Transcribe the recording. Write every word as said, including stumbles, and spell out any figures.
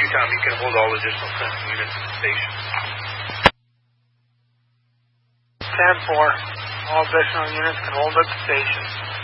Tom, you can hold all additional sensing units at the station. ten four. All additional units can hold at the station.